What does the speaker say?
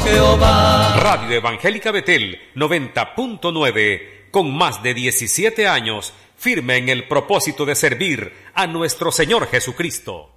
Jehová. Radio Evangélica Betel 90.9, con más de 17 años, firme en el propósito de servir a nuestro Señor Jesucristo.